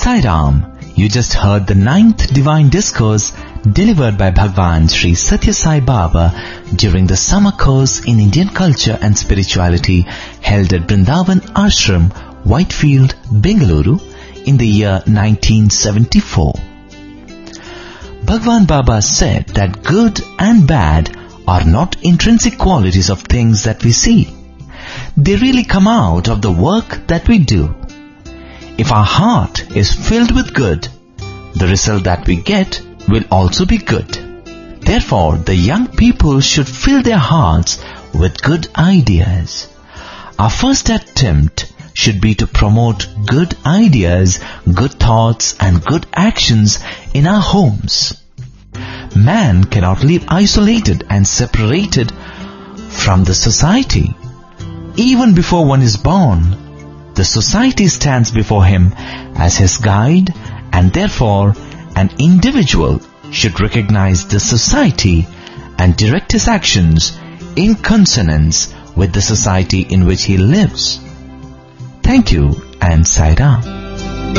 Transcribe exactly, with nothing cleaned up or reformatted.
Sai Ram, you just heard the ninth divine discourse delivered by Bhagwan Sri Satya Sai Baba during the summer course in Indian culture and spirituality held at Brindavan Ashram, Whitefield, Bengaluru in the year nineteen seventy-four. Bhagwan Baba said that good and bad are not intrinsic qualities of things that we see. They really come out of the work that we do. If our heart is filled with good, the result that we get will also be good. Therefore, the young people should fill their hearts with good ideas. Our first attempt should be to promote good ideas, good thoughts and good actions in our homes. Man cannot live isolated and separated from the society. Even before one is born, the society stands before him as his guide, and therefore an individual should recognize the society and direct his actions in consonance with the society in which he lives. Thank you and Sai Ram.